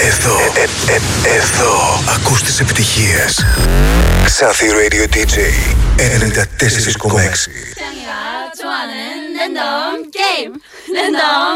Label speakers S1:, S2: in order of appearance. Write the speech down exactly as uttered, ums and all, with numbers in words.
S1: Εδώ, ε, ε, ε, εδώ ακούς τις επιτυχίες. Xathi Radio ντι τζέι ενενήντα τέσσερα κόμμα έξι.